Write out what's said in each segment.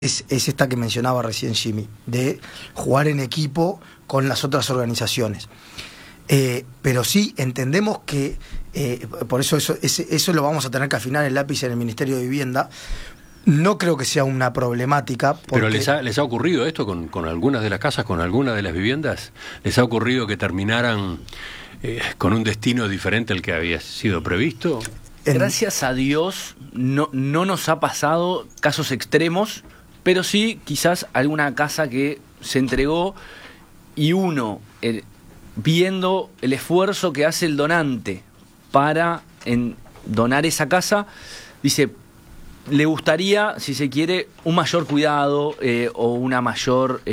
es esta que mencionaba recién Jimmy, de jugar en equipo con las otras organizaciones. Pero sí entendemos que, por eso eso lo vamos a tener que afinar el lápiz en el Ministerio de Vivienda. No creo que sea una problemática. ¿Pero les ha ocurrido esto con algunas de las casas, con algunas de las viviendas? ¿Les ha ocurrido que terminaran con un destino diferente al que había sido previsto? Gracias a Dios no nos ha pasado casos extremos, pero sí quizás alguna casa que se entregó y viendo el esfuerzo que hace el donante para donar esa casa, dice, le gustaría, si se quiere, un mayor cuidado o una mayor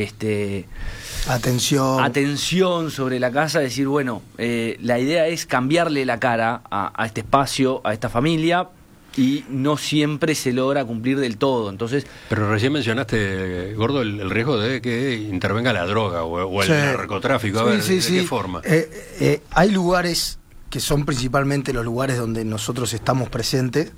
atención sobre la casa, decir, bueno, la idea es cambiarle la cara a este espacio, a esta familia, y no siempre se logra cumplir del todo. Entonces, pero recién mencionaste, Gordo, el riesgo de que intervenga la droga o el narcotráfico. ¿De qué forma? Hay lugares que son principalmente los lugares donde nosotros estamos presentes,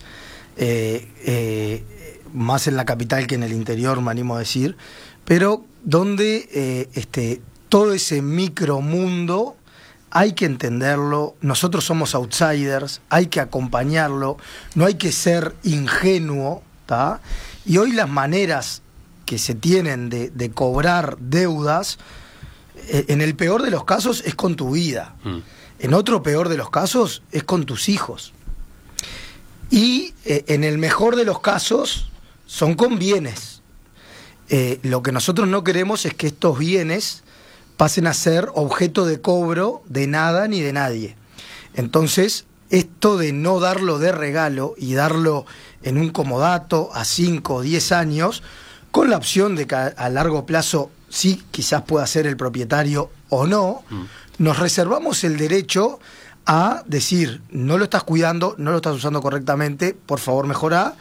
más en la capital que en el interior, me animo a decir, pero donde todo ese micromundo hay que entenderlo. Nosotros somos outsiders, hay que acompañarlo, no hay que ser ingenuo, ¿tá? Y hoy las maneras que se tienen de cobrar deudas, en el peor de los casos es con tu vida, en otro peor de los casos es con tus hijos, y en el mejor de los casos son con bienes. Lo que nosotros no queremos es que estos bienes pasen a ser objeto de cobro de nada ni de nadie. Entonces, esto de no darlo de regalo y darlo en un comodato a 5 o 10 años, con la opción de que a largo plazo sí quizás pueda ser el propietario o no, nos reservamos el derecho a decir, no lo estás cuidando, no lo estás usando correctamente, por favor mejorá,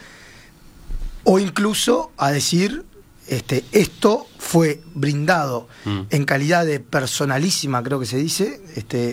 o incluso a decir, esto fue brindado en calidad de personalísima, creo que se dice,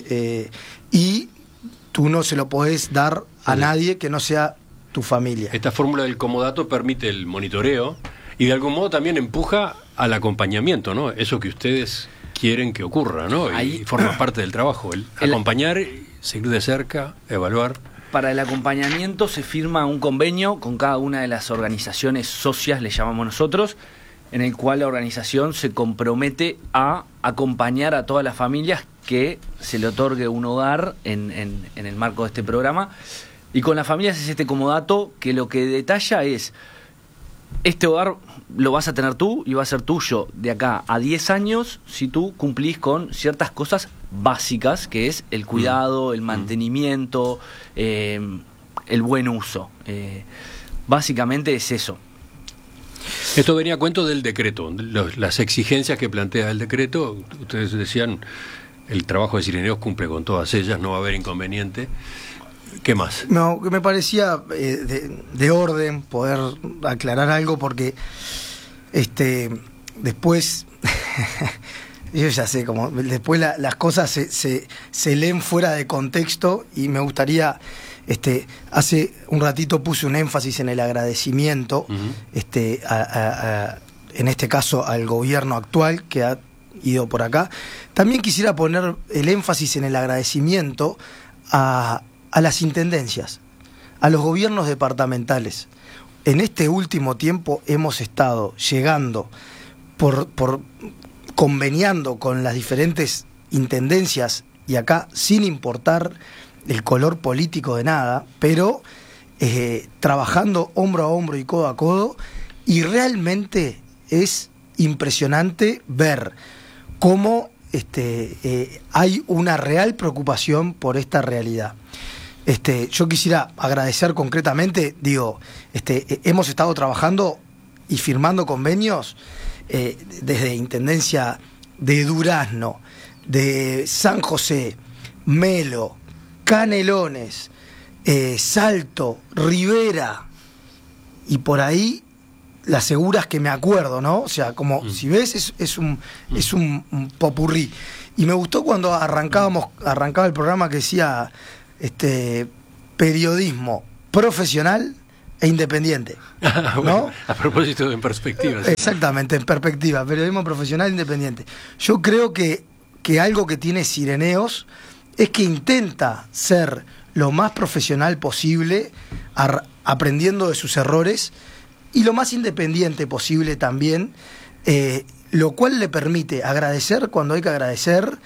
y tú no se lo podés dar a nadie que no sea tu familia. Esta fórmula del comodato permite el monitoreo y de algún modo también empuja al acompañamiento, ¿no? Eso que ustedes quieren que ocurra, ¿no? Y forma parte del trabajo, el acompañar, seguir de cerca, evaluar. Para el acompañamiento se firma un convenio con cada una de las organizaciones socias, le llamamos nosotros, en el cual la organización se compromete a acompañar a todas las familias que se le otorgue un hogar en el marco de este programa. Y con las familias es este comodato que lo que detalla es, este hogar lo vas a tener tú y va a ser tuyo de acá a 10 años si tú cumplís con ciertas cosas básicas, que es el cuidado, el mantenimiento, el buen uso. Básicamente es eso. Esto venía a cuento del decreto, las exigencias que plantea el decreto. Ustedes decían, el trabajo de Cireneos cumple con todas ellas, no va a haber inconveniente. ¿Qué más? No, que me parecía de orden poder aclarar algo, porque después yo ya sé, como después las cosas se leen fuera de contexto, y me gustaría, hace un ratito puse un énfasis en el agradecimiento, en este caso al gobierno actual que ha ido por acá. También quisiera poner el énfasis en el agradecimiento a las intendencias, a los gobiernos departamentales. En este último tiempo hemos estado llegando por conveniando con las diferentes intendencias, y acá sin importar el color político de nada, pero trabajando hombro a hombro y codo a codo, y realmente es impresionante ver cómo hay una real preocupación por esta realidad. Yo quisiera agradecer concretamente, hemos estado trabajando y firmando convenios desde Intendencia de Durazno, de San José, Melo, Canelones, Salto, Rivera, y por ahí las seguras que me acuerdo, ¿no? O sea, como si ves, es un popurrí. Y me gustó cuando arrancaba el programa, que decía periodismo profesional e independiente. ¿No? Bueno, a propósito de En Perspectiva. ¿Sí? Exactamente, En Perspectiva, periodismo profesional independiente. Yo creo que algo que tiene Sireneos es que intenta ser lo más profesional posible, aprendiendo de sus errores, y lo más independiente posible también, lo cual le permite agradecer cuando hay que agradecer,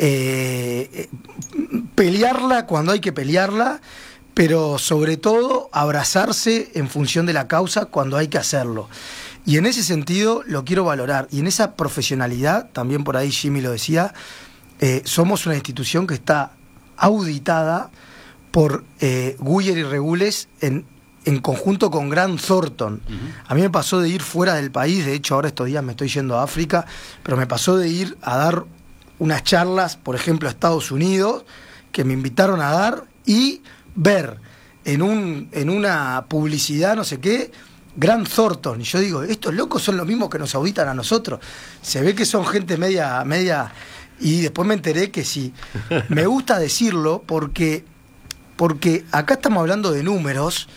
pelearla cuando hay que pelearla, pero sobre todo abrazarse en función de la causa cuando hay que hacerlo. Y en ese sentido lo quiero valorar. Y en esa profesionalidad, también por ahí Jimmy lo decía, somos una institución que está auditada por Guyer y Regules en conjunto con Grant Thornton. A mí me pasó de ir fuera del país, de hecho ahora estos días me estoy yendo a África, pero me pasó de ir a dar unas charlas, por ejemplo a Estados Unidos, que me invitaron a dar, y ver en una publicidad, no sé qué, Grant Thornton. Y yo digo, estos locos son los mismos que nos auditan a nosotros. Se ve que son gente media... Y después me enteré que sí. Me gusta decirlo porque acá estamos hablando de números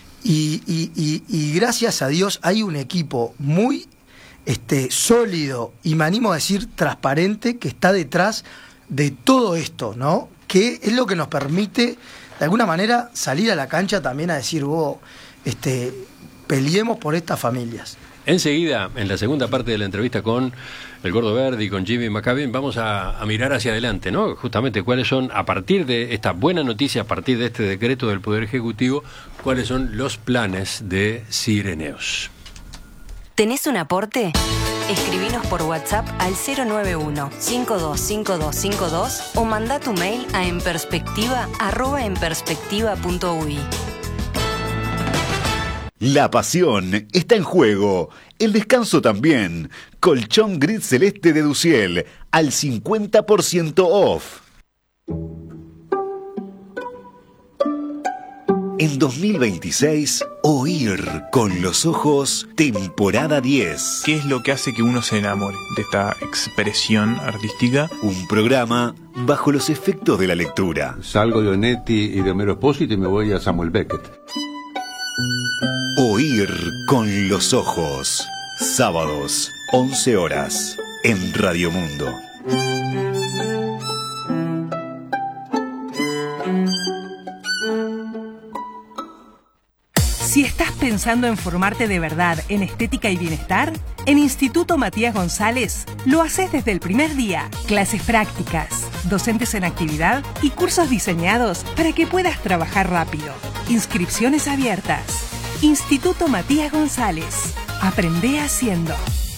y gracias a Dios hay un equipo muy sólido y me animo a decir transparente que está detrás de todo esto, ¿no? Que es lo que nos permite de alguna manera salir a la cancha también a decir, peleemos por estas familias. Enseguida, en la segunda parte de la entrevista con el Gordo Verdi y con Jimmy Macabin, vamos a mirar hacia adelante, ¿no? Justamente cuáles son, a partir de esta buena noticia, a partir de este decreto del Poder Ejecutivo, cuáles son los planes de Sireneos. ¿Tenés un aporte? Escribinos por WhatsApp al 091-525252 o mandá tu mail a enperspectiva@enperspectiva.uy. La pasión está en juego, el descanso también. Colchón gris celeste de Duciel al 50% off. En 2026, Oír con los ojos, temporada 10. ¿Qué es lo que hace que uno se enamore de esta expresión artística? Un programa bajo los efectos de la lectura. Salgo de Onetti y de Homero Espósito y me voy a Samuel Beckett. Oír con los ojos. Sábados, 11 horas, en Radio Mundo. Si estás pensando en formarte de verdad en estética y bienestar, en Instituto Matías González lo haces desde el primer día. Clases prácticas, docentes en actividad y cursos diseñados para que puedas trabajar rápido. Inscripciones abiertas. Instituto Matías González. Aprende haciendo.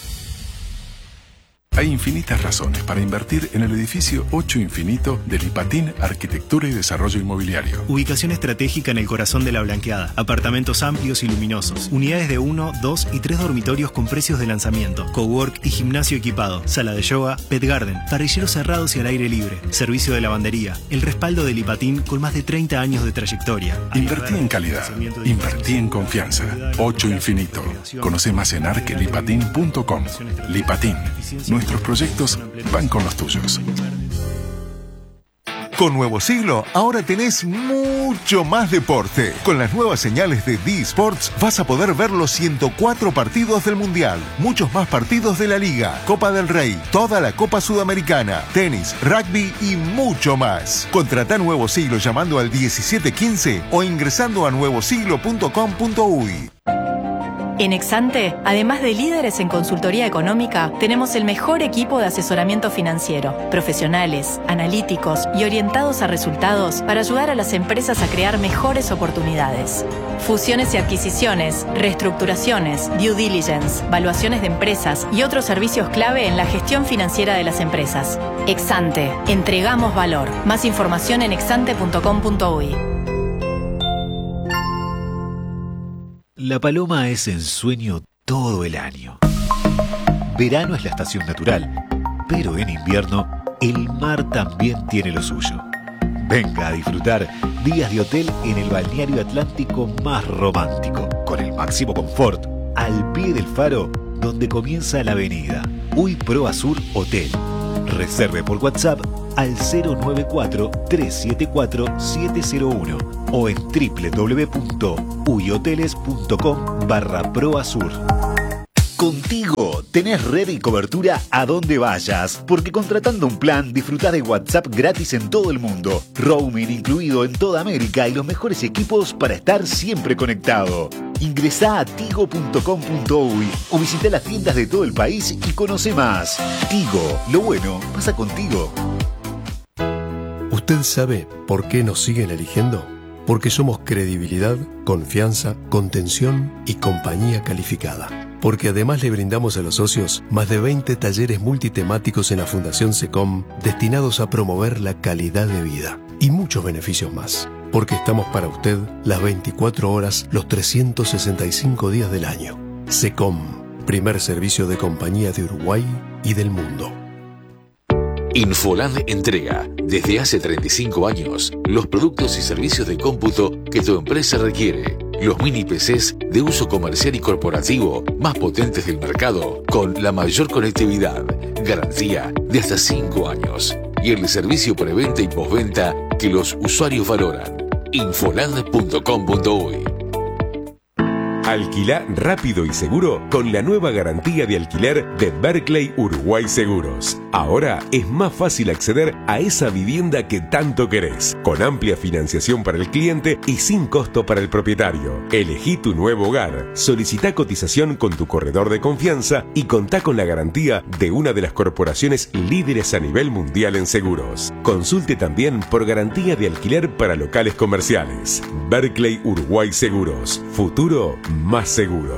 Hay infinitas razones para invertir en el edificio 8 Infinito de Lipatín Arquitectura y Desarrollo Inmobiliario. Ubicación estratégica en el corazón de La Blanqueada. Apartamentos amplios y luminosos. Unidades de 1, 2 y 3 dormitorios con precios de lanzamiento. Cowork y gimnasio equipado. Sala de yoga, pet garden. Parrilleros cerrados y al aire libre. Servicio de lavandería. El respaldo de Lipatín con más de 30 años de trayectoria. Invertí en calidad. Invertí en confianza. 8 Infinito. Conoce más en arquelipatin.com. Lipatín. Nuestros proyectos van con los tuyos. Con Nuevo Siglo, ahora tenés mucho más deporte. Con las nuevas señales de D-Sports vas a poder ver los 104 partidos del Mundial, muchos más partidos de la Liga, Copa del Rey, toda la Copa Sudamericana, tenis, rugby y mucho más. Contratá Nuevo Siglo llamando al 1715 o ingresando a nuevosiglo.com.uy. En Exante, además de líderes en consultoría económica, tenemos el mejor equipo de asesoramiento financiero, profesionales, analíticos y orientados a resultados para ayudar a las empresas a crear mejores oportunidades. Fusiones y adquisiciones, reestructuraciones, due diligence, valuaciones de empresas y otros servicios clave en la gestión financiera de las empresas. Exante, entregamos valor. Más información en exante.com.uy. La paloma es ensueño todo el año. Verano es la estación natural, pero en invierno el mar también tiene lo suyo. Venga a disfrutar días de hotel en el balneario atlántico más romántico, con el máximo confort, al pie del faro donde comienza la avenida. Uy Pro Azur Hotel. Reserve por WhatsApp al 094-374-701. o en www.uihoteles.com/proasur. Contigo tenés red y cobertura a donde vayas, porque contratando un plan disfrutás de WhatsApp gratis en todo el mundo, roaming incluido en toda América y los mejores equipos para estar siempre conectado. Ingresá a tigo.com.uy o visita las tiendas de todo el país y conoce más. Tigo, lo bueno pasa contigo. ¿Usted sabe por qué nos siguen eligiendo? Porque somos credibilidad, confianza, contención y compañía calificada. Porque además le brindamos a los socios más de 20 talleres multitemáticos en la Fundación SECOM destinados a promover la calidad de vida y muchos beneficios más. Porque estamos para usted las 24 horas, los 365 días del año. SECOM, primer servicio de compañía de Uruguay y del mundo. Infoland entrega, desde hace 35 años, los productos y servicios de cómputo que tu empresa requiere. Los mini PCs de uso comercial y corporativo más potentes del mercado, con la mayor conectividad, garantía de hasta 5 años y el servicio preventa y postventa que los usuarios valoran. Infoland.com.uy. Alquilá rápido y seguro con la nueva garantía de alquiler de Berkeley Uruguay Seguros. Ahora es más fácil acceder a esa vivienda que tanto querés, con amplia financiación para el cliente y sin costo para el propietario. Elegí tu nuevo hogar, solicitá cotización con tu corredor de confianza y contá con la garantía de una de las corporaciones líderes a nivel mundial en seguros. Consulte también por garantía de alquiler para locales comerciales. Berkeley Uruguay Seguros. Futuro más seguro.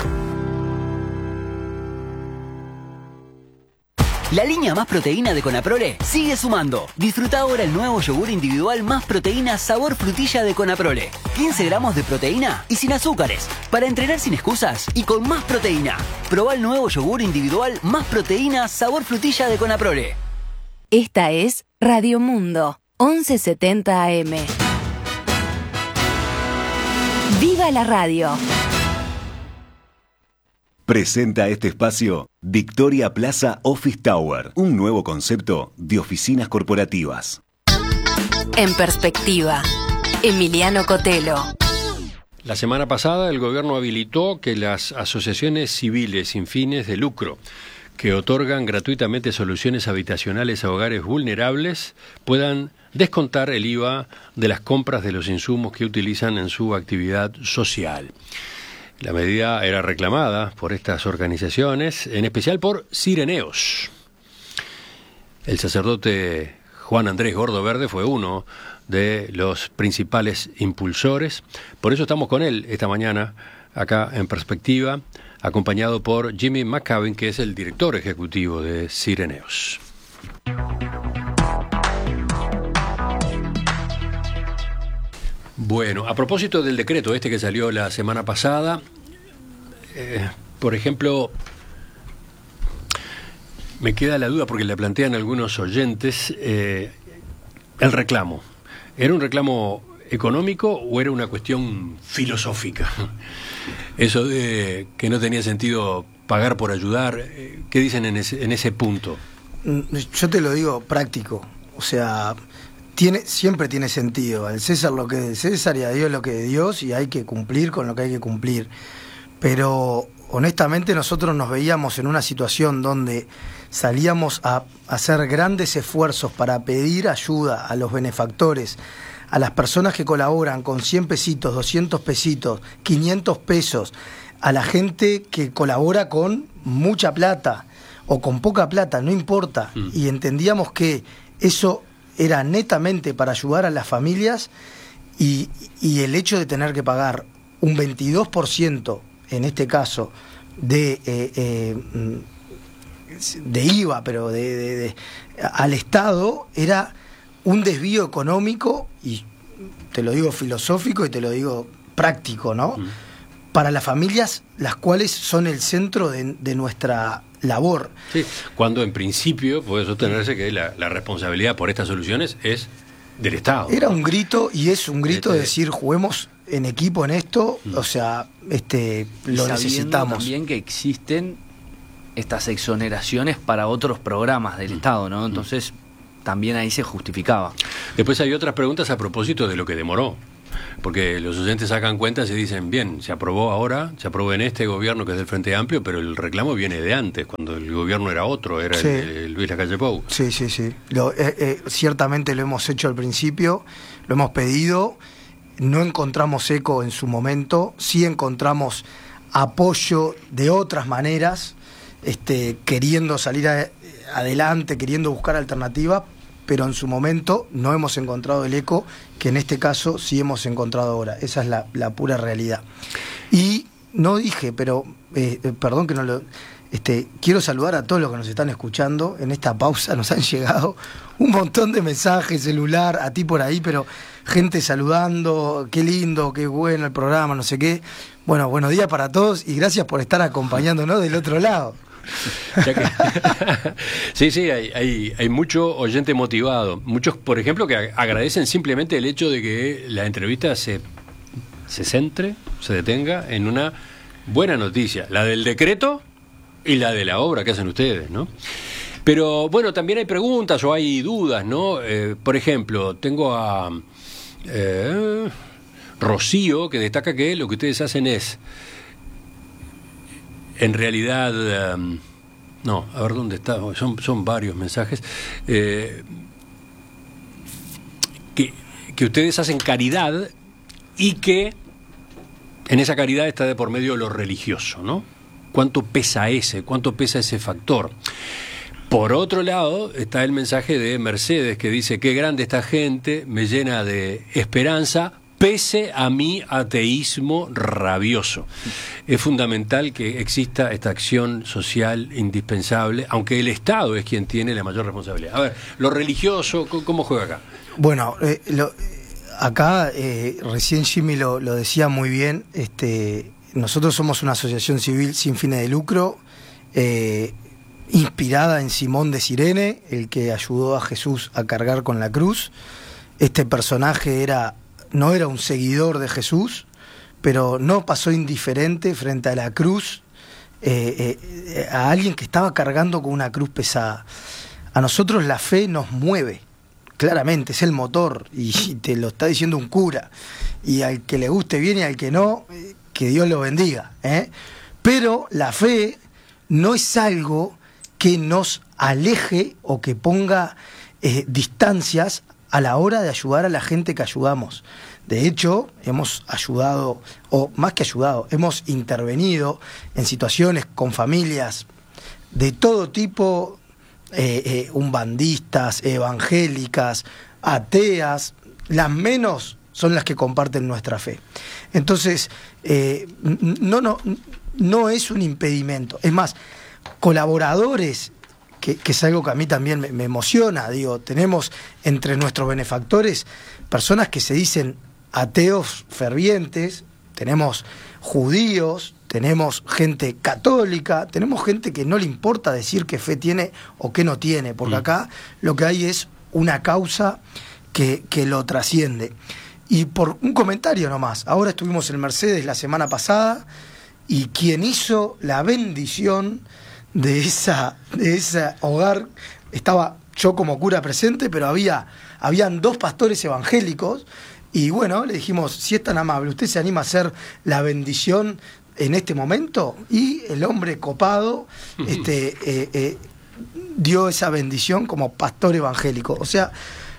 La línea Más Proteína de Conaprole sigue sumando. Disfruta ahora el nuevo yogur individual Más Proteína sabor frutilla de Conaprole. 15 gramos de proteína y sin azúcares. Para entrenar sin excusas y con más proteína. Probá el nuevo yogur individual Más Proteína sabor frutilla de Conaprole. Esta es Radio Mundo, 1170 AM. ¡Viva la radio! Presenta este espacio Victoria Plaza Office Tower, un nuevo concepto de oficinas corporativas. En perspectiva, Emiliano Cotelo. La semana pasada el gobierno habilitó que las asociaciones civiles sin fines de lucro que otorgan gratuitamente soluciones habitacionales a hogares vulnerables puedan descontar el IVA de las compras de los insumos que utilizan en su actividad social. La medida era reclamada por estas organizaciones, en especial por Cireneos. El sacerdote Juan Andrés Gordo Verde fue uno de los principales impulsores. Por eso estamos con él esta mañana, acá en Perspectiva, acompañado por Jimmy McCabe, que es el director ejecutivo de Cireneos. Bueno, a propósito del decreto que salió la semana pasada, por ejemplo, me queda la duda porque le plantean algunos oyentes el reclamo. ¿Era un reclamo económico o era una cuestión filosófica? Eso de que no tenía sentido pagar por ayudar, ¿qué dicen en ese punto? Yo te lo digo práctico, o sea, siempre tiene sentido. Al César lo que es del César y a Dios lo que es de Dios, y hay que cumplir con lo que hay que cumplir. Pero honestamente nosotros nos veíamos en una situación donde salíamos a hacer grandes esfuerzos para pedir ayuda a los benefactores, a las personas que colaboran con 100 pesitos, 200 pesitos, 500 pesos, a la gente que colabora con mucha plata o con poca plata, no importa. Y entendíamos que eso era netamente para ayudar a las familias, y el hecho de tener que pagar un 22%, en este caso, de IVA, pero al Estado, era un desvío económico, y te lo digo filosófico y te lo digo práctico, ¿no? Para las familias, las cuales son el centro de nuestra labor. Sí, cuando en principio puede sostenerse que la responsabilidad por estas soluciones es del Estado. Era un grito, y es un grito de decir, juguemos en equipo en esto, o sea, lo necesitamos. También que existen estas exoneraciones para otros programas del Estado, ¿no? Entonces, también ahí se justificaba. Después hay otras preguntas a propósito de lo que demoró. Porque los oyentes sacan cuentas y dicen, bien, se aprobó ahora, se aprobó en este gobierno que es del Frente Amplio, pero el reclamo viene de antes, cuando el gobierno era otro, era el Luis Lacalle Pou. Sí. Ciertamente lo hemos hecho al principio, lo hemos pedido, no encontramos eco en su momento, sí encontramos apoyo de otras maneras, queriendo salir adelante, queriendo buscar alternativas, pero en su momento no hemos encontrado el eco que en este caso sí hemos encontrado ahora. Esa es la pura realidad. Y no dije, pero perdón que no lo... quiero saludar a todos los que nos están escuchando. En esta pausa nos han llegado un montón de mensajes, celular, a ti por ahí, pero gente saludando, qué lindo, qué bueno el programa, no sé qué. Bueno, buenos días para todos y gracias por estar acompañándonos del otro lado. Sí, hay mucho oyente motivado. Muchos, por ejemplo, que agradecen simplemente el hecho de que la entrevista se centre, se detenga en una buena noticia, la del decreto y la de la obra que hacen ustedes, ¿no? Pero bueno, también hay preguntas o hay dudas, ¿no? Por ejemplo, tengo a Rocío, que destaca que lo que ustedes hacen es, en realidad, no, a ver dónde está, son varios mensajes, que ustedes hacen caridad y que en esa caridad está de por medio lo religioso, ¿no? ¿Cuánto pesa ese factor? Por otro lado, está el mensaje de Mercedes, que dice, qué grande esta gente, me llena de esperanza, pese a mi ateísmo rabioso. Es fundamental que exista esta acción social indispensable, aunque el Estado es quien tiene la mayor responsabilidad. A ver, lo religioso, ¿cómo juega acá? Bueno, acá recién Jimmy lo decía muy bien, nosotros somos una asociación civil sin fines de lucro, inspirada en Simón de Cirene, el que ayudó a Jesús a cargar con la cruz. Este personaje no era un seguidor de Jesús, pero no pasó indiferente frente a la cruz, a alguien que estaba cargando con una cruz pesada. A nosotros la fe nos mueve, claramente, es el motor, y te lo está diciendo un cura, y al que le guste bien y al que no, que Dios lo bendiga, Pero la fe no es algo que nos aleje o que ponga distancias a la hora de ayudar a la gente que ayudamos. De hecho, hemos ayudado, o más que ayudado, hemos intervenido en situaciones con familias de todo tipo, umbandistas, evangélicas, ateas, las menos son las que comparten nuestra fe. Entonces, no es un impedimento. Es más, colaboradores, que es algo que a mí también me emociona, tenemos entre nuestros benefactores personas que se dicen ateos fervientes, tenemos judíos, tenemos gente católica, tenemos gente que no le importa decir qué fe tiene o qué no tiene, porque acá lo que hay es una causa que lo trasciende. Y por un comentario nomás, ahora estuvimos en Mercedes la semana pasada y quien hizo la bendición de ese hogar, estaba yo como cura presente, pero habían 2 pastores evangélicos, y bueno, le dijimos, si es tan amable, ¿usted se anima a hacer la bendición en este momento? Y el hombre copado dio esa bendición como pastor evangélico. O sea,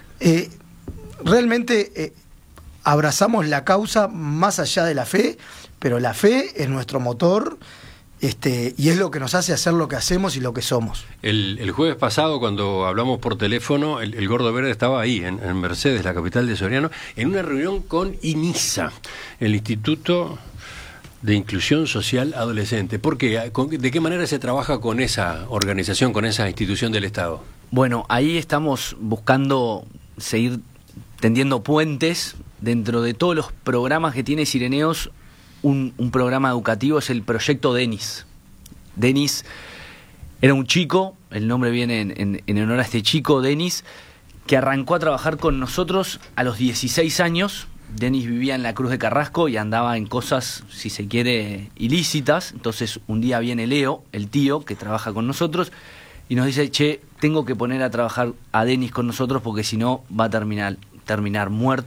realmente abrazamos la causa más allá de la fe, pero la fe es nuestro motor, y es lo que nos hace hacer lo que hacemos y lo que somos. El jueves pasado, cuando hablamos por teléfono, el Gordo Verde estaba ahí, en Mercedes, la capital de Soriano, en una reunión con INISA, el Instituto de Inclusión Social Adolescente. ¿Por qué? ¿De qué manera se trabaja con esa organización, con esa institución del Estado? Bueno, ahí estamos buscando seguir tendiendo puentes dentro de todos los programas que tiene Cireneos. Un programa educativo es el proyecto Denis. Denis era un chico, el nombre viene en honor a este chico, Denis, que arrancó a trabajar con nosotros a los 16 años. Denis vivía en la Cruz de Carrasco y andaba en cosas, si se quiere, ilícitas. Entonces un día viene Leo, el tío, que trabaja con nosotros, y nos dice, che, tengo que poner a trabajar a Denis con nosotros porque si no va a terminar muerto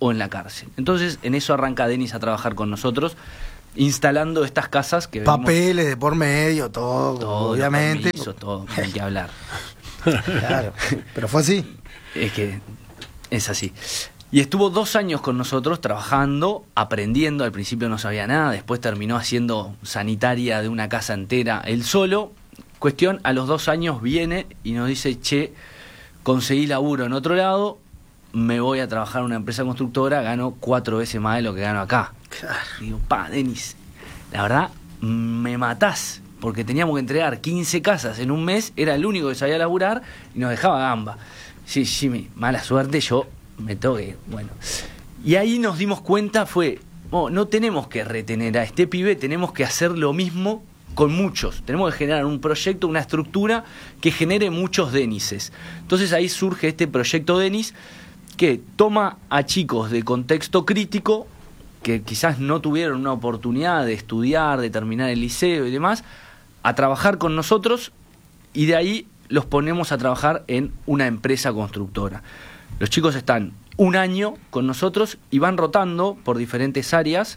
o en la cárcel. Entonces, en eso arranca Denis a trabajar con nosotros, instalando estas casas que papeles de por medio, todo obviamente. Permisos, todo, hay que hablar. Claro, pero fue así. Es que es así. Y estuvo 2 años con nosotros trabajando, aprendiendo. Al principio no sabía nada, después terminó haciendo sanitaria de una casa entera él solo. Cuestión, a los 2 años viene y nos dice, che, conseguí laburo en otro lado, me voy a trabajar en una empresa constructora, gano 4 veces más de lo que gano acá. Claro. Y digo, Denis, la verdad, me matás, porque teníamos que entregar 15 casas en un mes, era el único que sabía laburar y nos dejaba gamba. Sí, Jimmy, mala suerte, yo me toqué. Bueno, y ahí nos dimos cuenta, no tenemos que retener a este pibe, tenemos que hacer lo mismo con muchos. Tenemos que generar un proyecto, una estructura que genere muchos Denises. Entonces ahí surge este proyecto Denis, que toma a chicos de contexto crítico, que quizás no tuvieron una oportunidad de estudiar, de terminar el liceo y demás, a trabajar con nosotros, y de ahí los ponemos a trabajar en una empresa constructora. Los chicos están 1 año con nosotros y van rotando por diferentes áreas: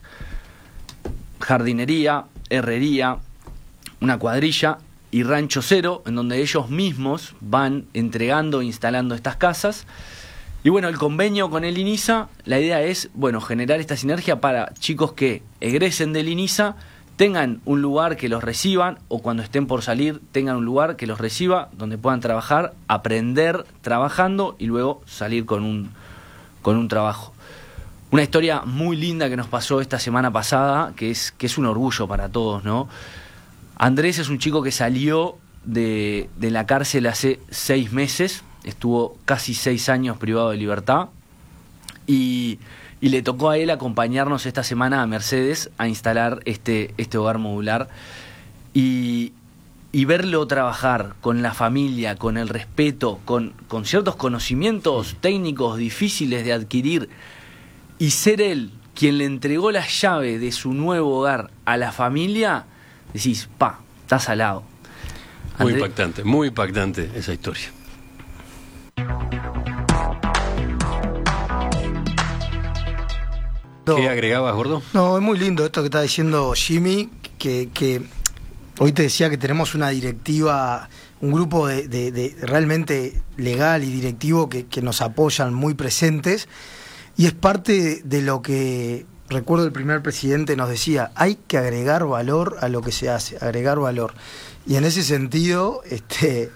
jardinería, herrería, una cuadrilla y rancho cero, en donde ellos mismos van entregando e instalando estas casas. Y bueno, el convenio con el INISA, la idea es, generar esta sinergia para chicos que egresen del INISA, tengan un lugar que los reciban, o cuando estén por salir, tengan un lugar que los reciba, donde puedan trabajar, aprender trabajando y luego salir con un trabajo. Una historia muy linda que nos pasó esta semana pasada, que es un orgullo para todos, ¿no? Andrés es un chico que salió de la cárcel hace 6 meses, estuvo casi 6 años privado de libertad, y le tocó a él acompañarnos esta semana a Mercedes a instalar este hogar modular, y verlo trabajar con la familia, con el respeto, con ciertos conocimientos técnicos difíciles de adquirir, y ser él quien le entregó la llave de su nuevo hogar a la familia, decís, está salado. Muy impactante esa historia. ¿Qué agregabas, Gordo? No, es muy lindo esto que está diciendo Jimmy, que hoy te decía que tenemos una directiva, un grupo de realmente legal y directivo que nos apoyan, muy presentes, y es parte de lo que, recuerdo el primer presidente nos decía, hay que agregar valor a lo que se hace, agregar valor. Y en ese sentido, esto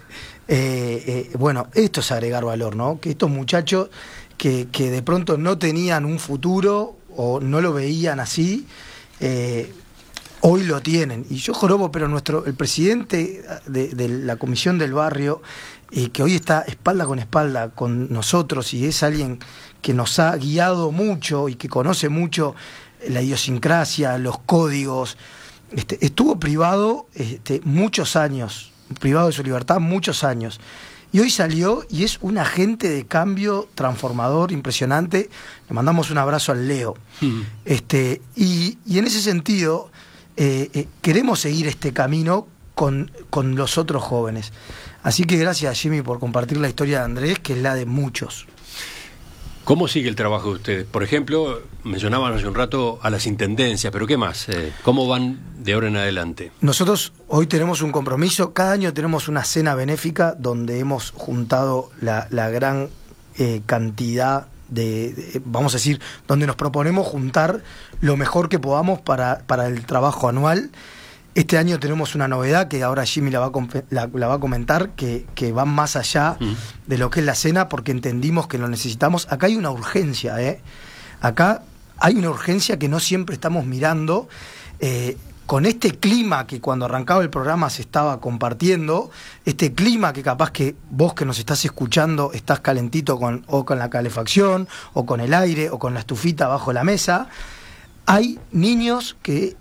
es agregar valor, ¿no? Que estos muchachos que de pronto no tenían un futuro o no lo veían así, hoy lo tienen. Y yo jorobo, pero el presidente de la Comisión del Barrio, que hoy está espalda con nosotros, y es alguien que nos ha guiado mucho y que conoce mucho la idiosincrasia, los códigos, estuvo privado muchos años, privado de su libertad muchos años, y hoy salió y es un agente de cambio transformador impresionante. Le mandamos un abrazo al Leo. Y en ese sentido queremos seguir este camino con los otros jóvenes. Así que gracias, Jimmy, por compartir la historia de Andrés, que es la de muchos. ¿Cómo sigue el trabajo de ustedes? Por ejemplo, mencionaban hace un rato a las intendencias, pero ¿qué más? ¿Cómo van de ahora en adelante? Nosotros hoy tenemos un compromiso. Cada año tenemos una cena benéfica donde hemos juntado la gran cantidad vamos a decir, donde nos proponemos juntar lo mejor que podamos para el trabajo anual. Este año tenemos una novedad que ahora Jimmy la va a comentar, que va más allá de lo que es la cena, porque entendimos que lo necesitamos. Acá hay una urgencia, acá hay una urgencia que no siempre estamos mirando, con este clima que cuando arrancaba el programa se estaba compartiendo, este clima que capaz que vos que nos estás escuchando estás calentito con la calefacción, o con el aire, o con la estufita bajo la mesa. Hay niños,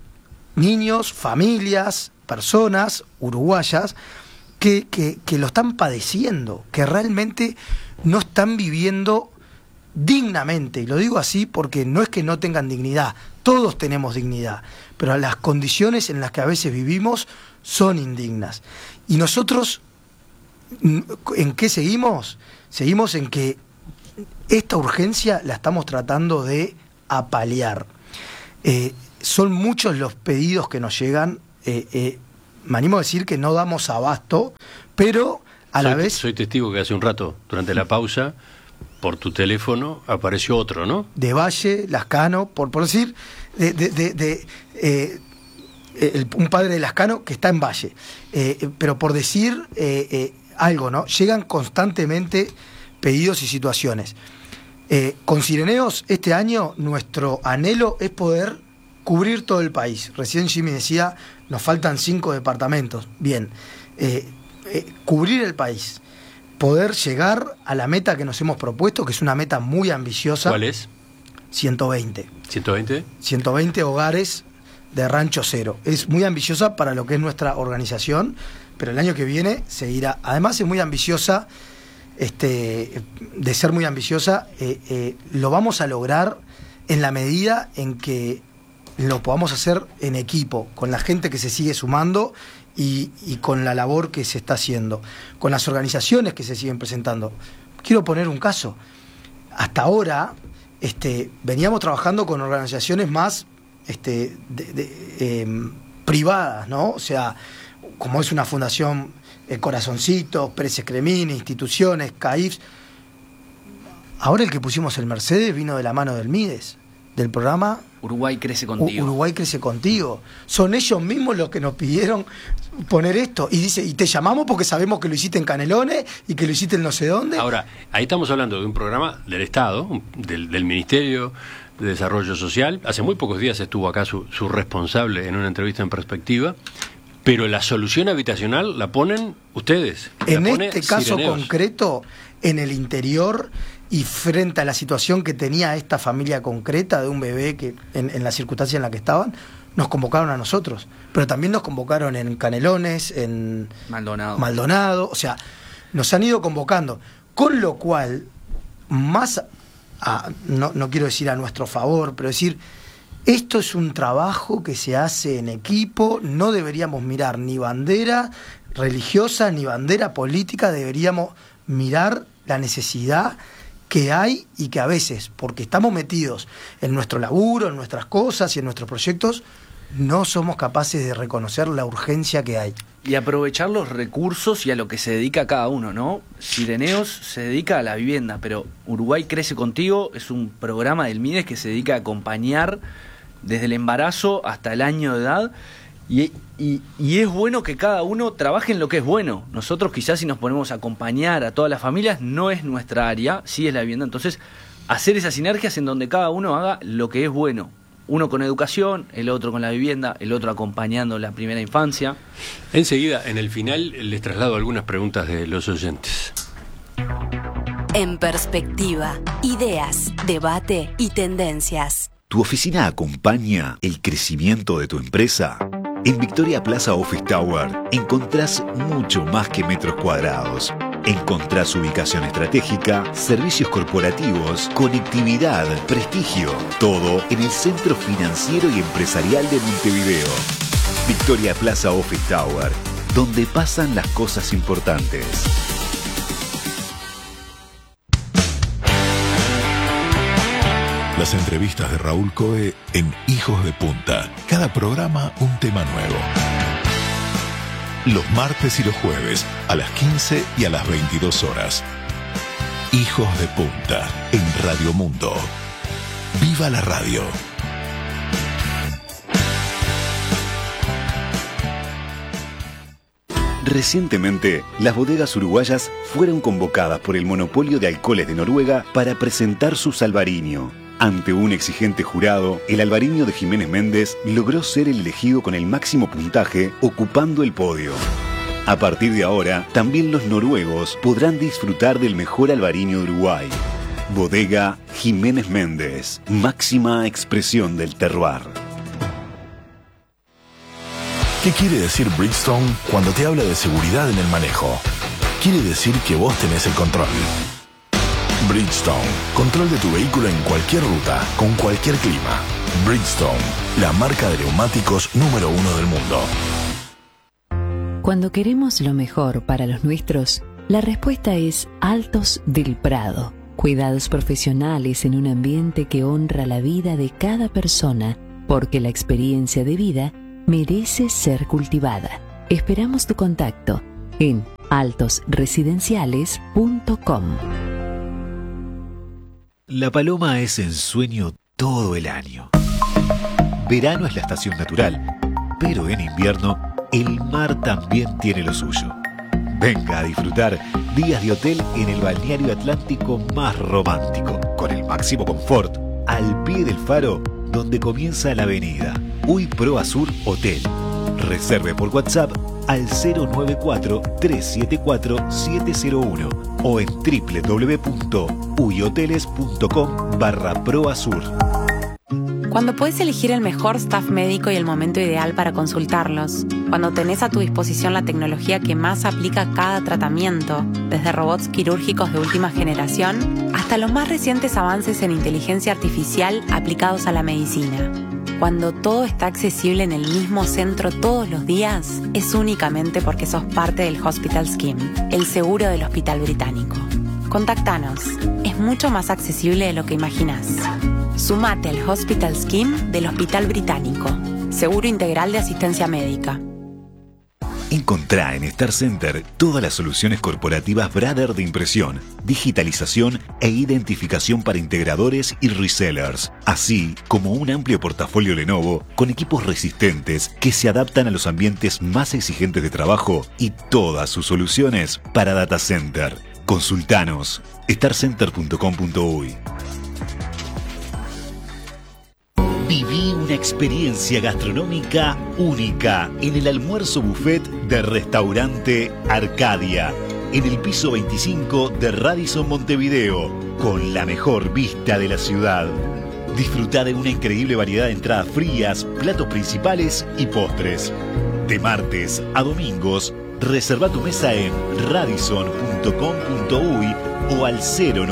familias, personas uruguayas que lo están padeciendo, que realmente no están viviendo dignamente. Y lo digo así porque no es que no tengan dignidad, todos tenemos dignidad, pero las condiciones en las que a veces vivimos son indignas. Y nosotros, ¿en qué seguimos? Seguimos en que esta urgencia la estamos tratando de apalear. Son muchos los pedidos que nos llegan, me animo a decir que no damos abasto, pero a la vez... Soy testigo que hace un rato, durante la pausa, por tu teléfono apareció otro, ¿no? De Valle, Lascano, por decir, un padre de Lascano que está en Valle. Pero por decir algo, ¿no? Llegan constantemente pedidos y situaciones. Con Cireneos, este año, nuestro anhelo es poder cubrir todo el país. Recién Jimmy decía, nos faltan 5 departamentos. Bien, cubrir el país. Poder llegar a la meta que nos hemos propuesto, que es una meta muy ambiciosa. ¿Cuál es? 120. ¿120? 120 hogares de Rancho Cero. Es muy ambiciosa para lo que es nuestra organización, pero el año que viene seguirá. Además es muy ambiciosa, de ser muy ambiciosa, lo vamos a lograr en la medida en que lo podamos hacer en equipo, con la gente que se sigue sumando y con la labor que se está haciendo, con las organizaciones que se siguen presentando. Quiero poner un caso. Hasta ahora veníamos trabajando con organizaciones más privadas, ¿no? O sea, como es una fundación Corazoncitos, Pérez Cremini, instituciones, CAIFs. Ahora el que pusimos el Mercedes vino de la mano del Mides, del programa Uruguay Crece Contigo. Uruguay Crece Contigo. Son ellos mismos los que nos pidieron poner esto. Y dice, y te llamamos porque sabemos que lo hiciste en Canelones y que lo hiciste en no sé dónde. Ahora, ahí estamos hablando de un programa del Estado, del Ministerio de Desarrollo Social. Hace muy pocos días estuvo acá su responsable en una entrevista en Perspectiva. Pero la solución habitacional la ponen ustedes. En este caso concreto, en el interior y frente a la situación que tenía esta familia concreta de un bebé que en la circunstancia en la que estaban, nos convocaron a nosotros. Pero también nos convocaron en Canelones, en Maldonado. O sea, nos han ido convocando. Con lo cual, no quiero decir a nuestro favor, pero decir... Esto es un trabajo que se hace en equipo, no deberíamos mirar ni bandera religiosa ni bandera política, deberíamos mirar la necesidad que hay y que a veces, porque estamos metidos en nuestro laburo, en nuestras cosas y en nuestros proyectos, no somos capaces de reconocer la urgencia que hay. Y aprovechar los recursos y a lo que se dedica cada uno, ¿no? Cireneos se dedica a la vivienda, pero Uruguay Crece Contigo es un programa del Mides que se dedica a acompañar desde el embarazo hasta el año de edad, y es bueno que cada uno trabaje en lo que es bueno. Nosotros quizás si nos ponemos a acompañar a todas las familias no es nuestra área, sí es la vivienda. Entonces hacer esas sinergias en donde cada uno haga lo que es bueno. Uno con educación, el otro con la vivienda, el otro acompañando la primera infancia. Enseguida, en el final, les traslado algunas preguntas de los oyentes. En Perspectiva, ideas, debate y tendencias. ¿Tu oficina acompaña el crecimiento de tu empresa? En Victoria Plaza Office Tower encontrás mucho más que metros cuadrados. Encontrás ubicación estratégica, servicios corporativos, conectividad, prestigio. Todo en el centro financiero y empresarial de Montevideo. Victoria Plaza Office Tower, donde pasan las cosas importantes. Las entrevistas de Raúl Coe en Hijos de Punta. Cada programa un tema nuevo. Los martes y los jueves a las 15 y a las 22 horas. Hijos de Punta en Radio Mundo. ¡Viva la radio! Recientemente, las bodegas uruguayas fueron convocadas por el monopolio de alcoholes de Noruega para presentar su Salvarinho. Ante un exigente jurado, el Alvarinho de Jiménez Méndez logró ser el elegido con el máximo puntaje, ocupando el podio. A partir de ahora, también los noruegos podrán disfrutar del mejor Alvarinho de Uruguay. Bodega Jiménez Méndez, máxima expresión del terroir. ¿Qué quiere decir Bridgestone cuando te habla de seguridad en el manejo? Quiere decir que vos tenés el control. Bridgestone, control de tu vehículo en cualquier ruta, con cualquier clima. Bridgestone, la marca de neumáticos número 1 del mundo. Cuando queremos lo mejor para los nuestros, la respuesta es Altos del Prado. Cuidados profesionales en un ambiente que honra la vida de cada persona, porque la experiencia de vida merece ser cultivada. Esperamos tu contacto en altosresidenciales.com. La Paloma es ensueño todo el año. Verano es la estación natural, pero en invierno el mar también tiene lo suyo. Venga a disfrutar días de hotel en el balneario atlántico más romántico, con el máximo confort, al pie del faro, donde comienza la avenida Uy Pro Azur Hotel. Reserve por WhatsApp al 094-374-701 o en www.uyhoteles.com/proazur. Cuando podés elegir el mejor staff médico y el momento ideal para consultarlos. Cuando tenés a tu disposición la tecnología que más aplica a cada tratamiento, desde robots quirúrgicos de última generación hasta los más recientes avances en inteligencia artificial aplicados a la medicina. Cuando todo está accesible en el mismo centro todos los días, es únicamente porque sos parte del Hospital Scheme, el seguro del Hospital Británico. Contactanos. Es mucho más accesible de lo que imaginás. Sumate al Hospital Scheme del Hospital Británico. Seguro integral de asistencia médica. Encontrá en Star Center todas las soluciones corporativas Brother de impresión, digitalización e identificación para integradores y resellers, así como un amplio portafolio Lenovo con equipos resistentes que se adaptan a los ambientes más exigentes de trabajo y todas sus soluciones para data center. Consultanos starcenter.com.uy. Viví una experiencia gastronómica única en el almuerzo buffet de Restaurante Arcadia, en el piso 25 de Radisson Montevideo, con la mejor vista de la ciudad. Disfrutá de una increíble variedad de entradas frías, platos principales y postres. De martes a domingos, reserva tu mesa en radisson.com.uy o al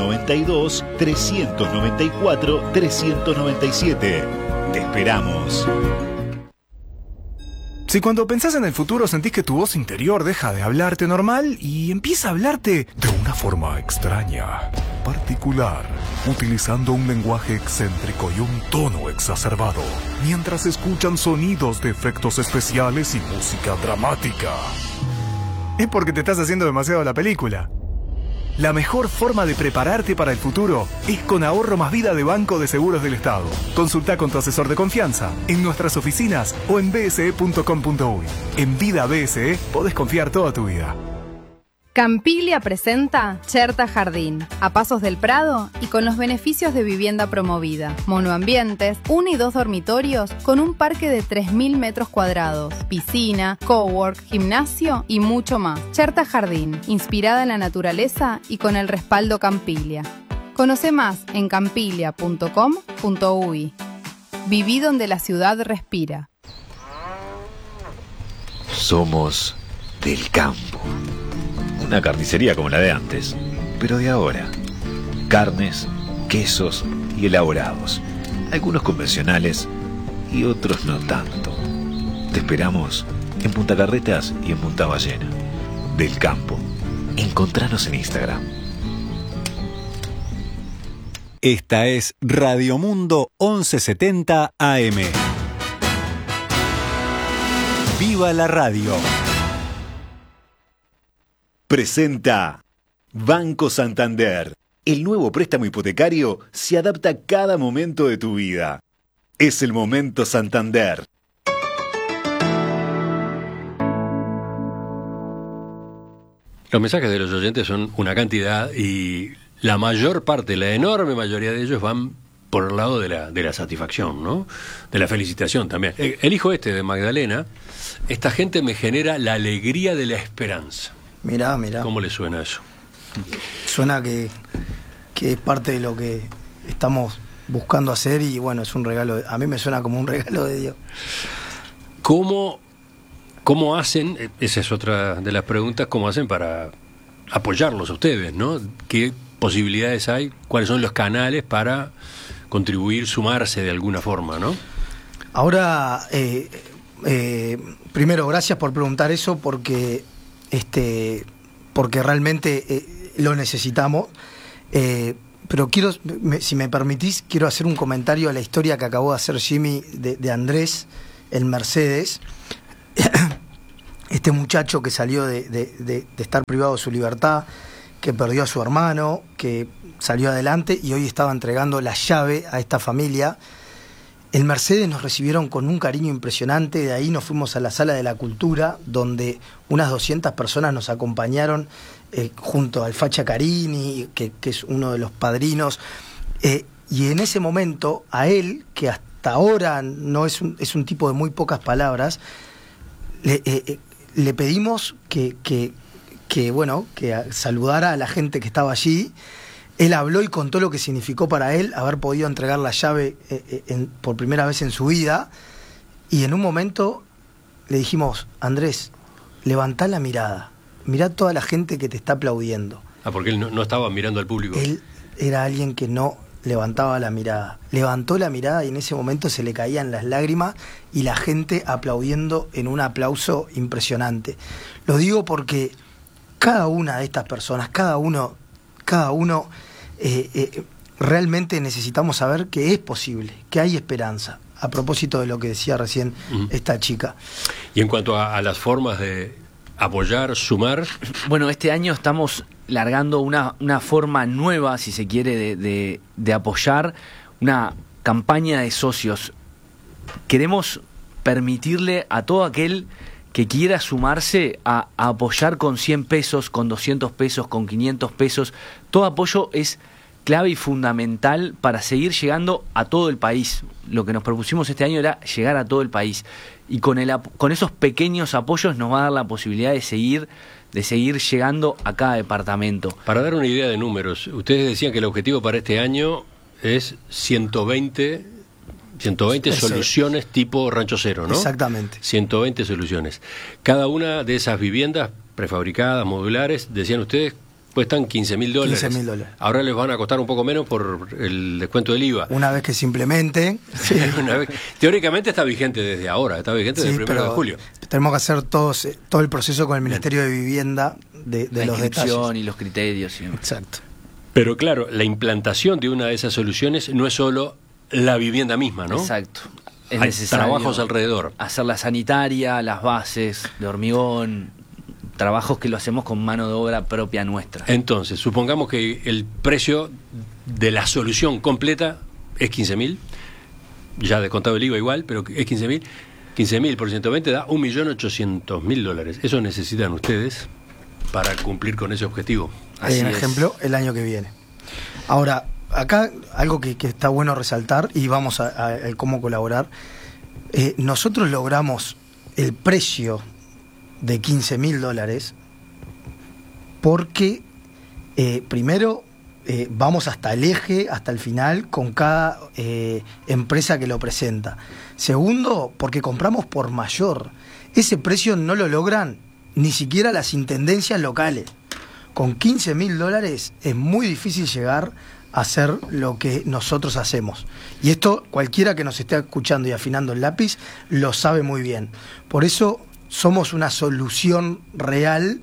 092-394-397. Te esperamos. Si cuando pensás en el futuro sentís que tu voz interior deja de hablarte normal y empieza a hablarte de una forma extraña, particular, utilizando un lenguaje excéntrico y un tono exacerbado, mientras escuchan sonidos de efectos especiales y música dramática, es porque te estás haciendo demasiado la película. La mejor forma de prepararte para el futuro es con Ahorro Más Vida de Banco de Seguros del Estado. Consulta con tu asesor de confianza en nuestras oficinas o en bse.com.uy. En Vida BSE podés confiar toda tu vida. Campiglia presenta Cherta Jardín, a pasos del Prado y con los beneficios de vivienda promovida. Monoambientes, 1 y 2 dormitorios con un parque de 3.000 metros cuadrados, piscina, cowork, gimnasio y mucho más. Cherta Jardín, inspirada en la naturaleza y con el respaldo Campiglia. Conoce más en campiglia.com.uy. Viví donde la ciudad respira. Somos del campo. Una carnicería como la de antes, pero de ahora. Carnes, quesos y elaborados. Algunos convencionales y otros no tanto. Te esperamos en Punta Carretas y en Punta Ballena. Del campo. Encontranos en Instagram. Esta es Radio Mundo 1170 AM. ¡Viva la radio! Presenta Banco Santander. El nuevo préstamo hipotecario se adapta a cada momento de tu vida. Es el momento Santander. Los mensajes de los oyentes son una cantidad y la mayor parte, la enorme mayoría de ellos van por el lado de la satisfacción, ¿no? De la felicitación también. El hijo de Magdalena, esta gente me genera la alegría de la esperanza. Mirá. ¿Cómo le suena eso? Suena que es parte de lo que estamos buscando hacer y bueno, es un regalo. A mí me suena como un regalo de Dios. ¿Cómo hacen? Esa es otra de las preguntas. ¿Cómo hacen para apoyarlos a ustedes, ¿no? ¿Qué posibilidades hay? ¿Cuáles son los canales para contribuir, sumarse de alguna forma, ¿no? Ahora, primero, gracias por preguntar eso porque realmente lo necesitamos. pero si me permitís, quiero hacer un comentario a la historia que acabó de hacer Jimmy de Andrés, el Mercedes. Este muchacho que salió de estar privado de su libertad, que perdió a su hermano, que salió adelante y hoy estaba entregando la llave a esta familia. El Mercedes nos recibieron con un cariño impresionante. De ahí nos fuimos a la Sala de la Cultura, donde unas 200 personas nos acompañaron junto al Facha Carini, que es uno de los padrinos. Y en ese momento, a él, que hasta ahora no es un tipo de muy pocas palabras, le pedimos que saludara a la gente que estaba allí. Él habló y contó lo que significó para él haber podido entregar la llave por primera vez en su vida. Y en un momento le dijimos: Andrés, levantá la mirada, mirá toda la gente que te está aplaudiendo. Porque él no estaba mirando al público. Él era alguien que no levantaba la mirada. Levantó la mirada y en ese momento se le caían las lágrimas y la gente aplaudiendo en un aplauso impresionante. Lo digo porque cada una de estas personas, cada uno realmente necesitamos saber que es posible, que hay esperanza, a propósito de lo que decía recién esta chica. Y en cuanto a las formas de apoyar, sumar... Bueno, este año estamos largando una forma nueva, si se quiere, de apoyar, una campaña de socios. Queremos permitirle a todo aquel que quiera sumarse a apoyar con 100 pesos, con 200 pesos, con 500 pesos. Todo apoyo es clave y fundamental para seguir llegando a todo el país. Lo que nos propusimos este año era llegar a todo el país. Y con esos pequeños apoyos nos va a dar la posibilidad de seguir llegando a cada departamento. Para dar una idea de números, ustedes decían que el objetivo para este año es 120 soluciones tipo Rancho Cero, ¿no? Exactamente. 120 soluciones. Cada una de esas viviendas prefabricadas, modulares, decían ustedes, cuestan $15.000. $15.000. Ahora les van a costar un poco menos por el descuento del IVA. Una vez que se implemente. Sí. Teóricamente está vigente desde ahora, está vigente desde el 1 de julio. Tenemos que hacer todo el proceso con el Ministerio de Vivienda de la los detalles. Y los criterios. ¿Sí? Exacto. Pero claro, la implantación de una de esas soluciones no es solo la vivienda misma, ¿no? Exacto. Es Hay necesario trabajos alrededor. Hacer la sanitaria, las bases de hormigón, trabajos que lo hacemos con mano de obra propia nuestra. Entonces, supongamos que el precio de la solución completa es 15.000, ya descontado el IVA igual, pero es 15.000. 15.000 por 120 da $1.800.000. Eso necesitan ustedes para cumplir con ese objetivo. Así es. Ejemplo, el año que viene. Ahora, acá algo que está bueno resaltar, y vamos a cómo colaborar. Nosotros logramos el precio de $15.000 porque primero vamos hasta el eje, hasta el final, con cada empresa que lo presenta. Segundo, porque compramos por mayor. Ese precio no lo logran ni siquiera las intendencias locales. Con $15.000 es muy difícil llegar a hacer lo que nosotros hacemos. Y esto cualquiera que nos esté escuchando y afinando el lápiz lo sabe muy bien. Por eso somos una solución real.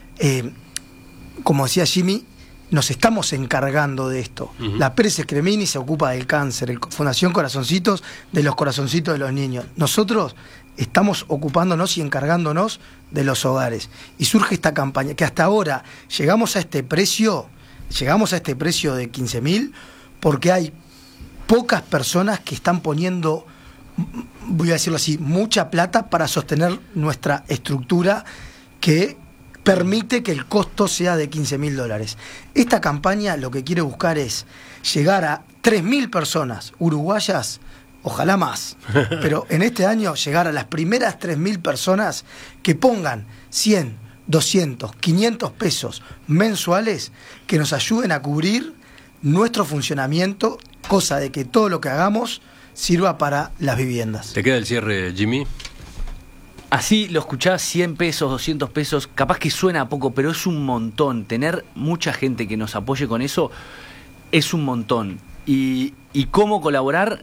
Como decía Jimmy, nos estamos encargando de esto. La Pérez Cremini se ocupa del cáncer, Fundación Corazoncitos de los corazoncitos de los niños. Nosotros estamos ocupándonos y encargándonos de los hogares. Y surge esta campaña, que hasta ahora llegamos a este precio de 15.000 porque hay pocas personas que están poniendo, voy a decirlo así, mucha plata para sostener nuestra estructura que permite que el costo sea de $15.000. Esta campaña lo que quiere buscar es llegar a 3.000 personas uruguayas, ojalá más, pero en este año llegar a las primeras 3.000 personas que pongan 100, 200, 500 pesos mensuales que nos ayuden a cubrir nuestro funcionamiento, cosa de que todo lo que hagamos sirva para las viviendas. ¿Te queda el cierre, Jimmy? Así lo escuchás, 100 pesos, 200 pesos, capaz que suena poco, pero es un montón. Tener mucha gente que nos apoye con eso es un montón. ¿Y cómo colaborar?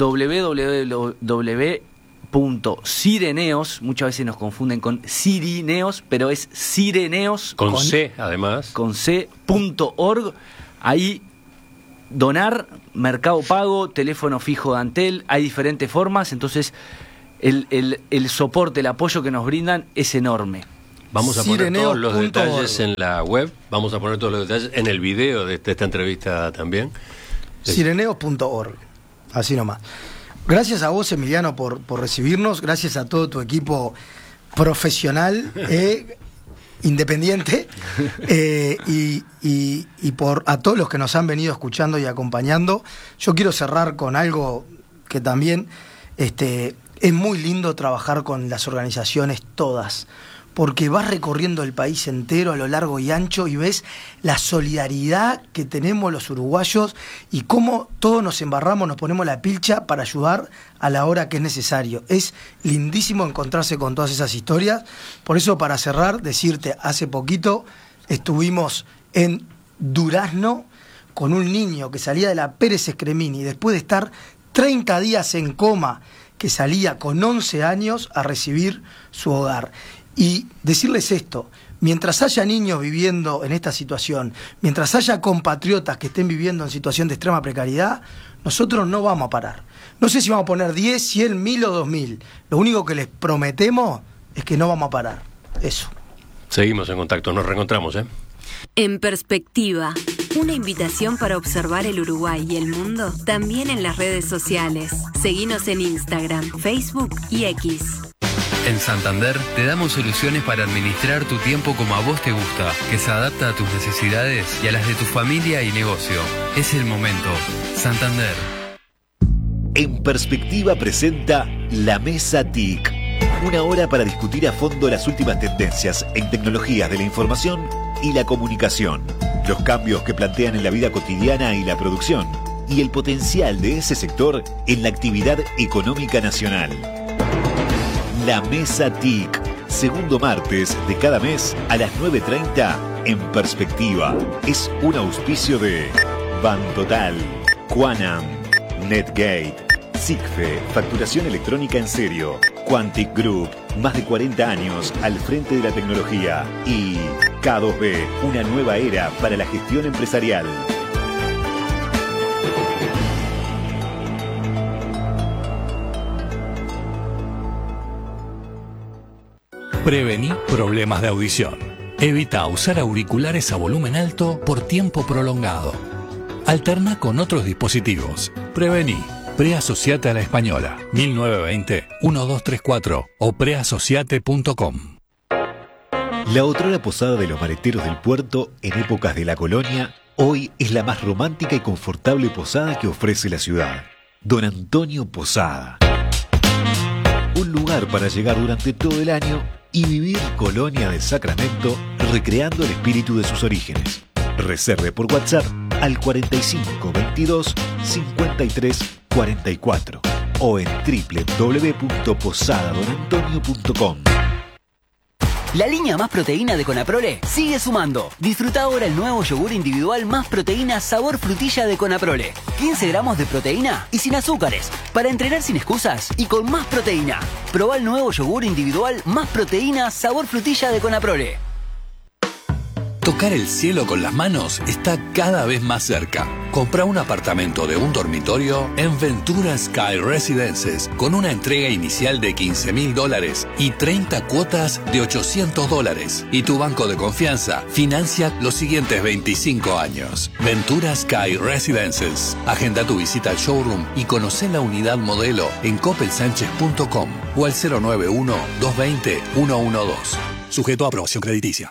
www.cireneos, muchas veces nos confunden con Cirineos, pero es Cireneos con C, además, con C.org. Ahí donar, Mercado Pago, teléfono fijo de Antel, hay diferentes formas, entonces el soporte, el apoyo que nos brindan es enorme. Vamos a poner todos los detalles en la web, vamos a poner todos los detalles en el video de esta entrevista también. Sireneos.org, así nomás. Gracias a vos, Emiliano, por recibirnos, gracias a todo tu equipo profesional, independiente, y por a todos los que nos han venido escuchando y acompañando. Yo quiero cerrar con algo que también es muy lindo trabajar con las organizaciones todas, porque vas recorriendo el país entero a lo largo y ancho y ves la solidaridad que tenemos los uruguayos y cómo todos nos embarramos, nos ponemos la pilcha para ayudar a la hora que es necesario. Es lindísimo encontrarse con todas esas historias. Por eso, para cerrar, decirte, hace poquito estuvimos en Durazno con un niño que salía de la Pérez Escremini después de estar 30 días en coma, que salía con 11 años a recibir su hogar. Y decirles esto, mientras haya niños viviendo en esta situación, mientras haya compatriotas que estén viviendo en situación de extrema precariedad, nosotros no vamos a parar. No sé si vamos a poner 10, 100, 1000 o 2000. Lo único que les prometemos es que no vamos a parar. Eso. Seguimos en contacto, nos reencontramos, En Perspectiva, una invitación para observar el Uruguay y el mundo también en las redes sociales. Seguinos en Instagram, Facebook y X. En Santander te damos soluciones para administrar tu tiempo como a vos te gusta, que se adapta a tus necesidades y a las de tu familia y negocio. Es el momento. Santander. En Perspectiva presenta La Mesa TIC. Una hora para discutir a fondo las últimas tendencias en tecnologías de la información y la comunicación, los cambios que plantean en la vida cotidiana y la producción, y el potencial de ese sector en la actividad económica nacional. La Mesa TIC, segundo martes de cada mes a las 9:30 en Perspectiva. Es un auspicio de Bantotal, Quanam, Netgate, SICFE, facturación electrónica en serio, Quantic Group, más de 40 años al frente de la tecnología, y K2B, una nueva era para la gestión empresarial. Prevení problemas de audición. Evita usar auriculares a volumen alto por tiempo prolongado. Alterna con otros dispositivos. Prevení. Preasociate a la Española. 1920-1234 o preasociate.com. La otrora posada de los maleteros del puerto en épocas de la colonia, hoy es la más romántica y confortable posada que ofrece la ciudad. Don Antonio Posada. Un lugar para llegar durante todo el año y vivir Colonia de Sacramento, recreando el espíritu de sus orígenes. Reserve por WhatsApp al 4522 5344 o en www.posadadonantonio.com. La línea Más Proteína de Conaprole sigue sumando. Disfruta ahora el nuevo yogur individual Más Proteína sabor frutilla de Conaprole. 15 gramos de proteína y sin azúcares, para entrenar sin excusas y con más proteína. Probá el nuevo yogur individual Más Proteína sabor frutilla de Conaprole. Tocar el cielo con las manos está cada vez más cerca. Compra un apartamento de un dormitorio en Ventura Sky Residences con una entrega inicial de $15,000 y 30 cuotas de $800. Y tu banco de confianza financia los siguientes 25 años. Ventura Sky Residences. Agenda tu visita al showroom y conoce la unidad modelo en copelsanchez.com o al 091-220-112. Sujeto a aprobación crediticia.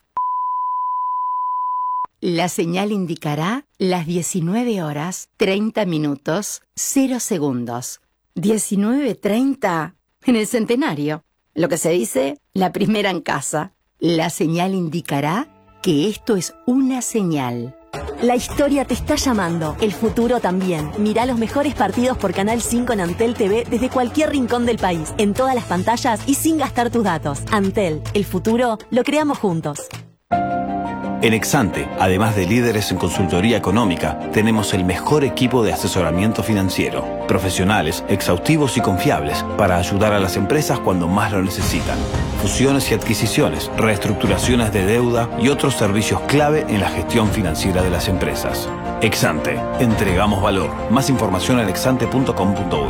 La señal indicará las 19 horas, 30 minutos, 0 segundos. 19:30 en el centenario. Lo que se dice, la primera en casa. La señal indicará que esto es una señal. La historia te está llamando, el futuro también. Mirá los mejores partidos por Canal 5 en Antel TV desde cualquier rincón del país, en todas las pantallas y sin gastar tus datos. Antel, el futuro lo creamos juntos. En Exante, además de líderes en consultoría económica, tenemos el mejor equipo de asesoramiento financiero. Profesionales, exhaustivos y confiables para ayudar a las empresas cuando más lo necesitan. Fusiones y adquisiciones, reestructuraciones de deuda y otros servicios clave en la gestión financiera de las empresas. Exante, entregamos valor. Más información en exante.com.uy.